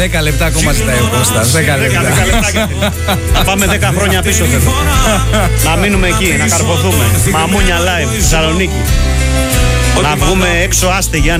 10 λεπτά ακόμα ζητάει ο Κώστας. 10 λεπτά. Θα πάμε 10 χρόνια πίσω θέλω. Να μείνουμε εκεί, να καρποθούμε. Μαμούνια live, Θεσσαλονίκη. Να βγούμε έξω άστεγοι.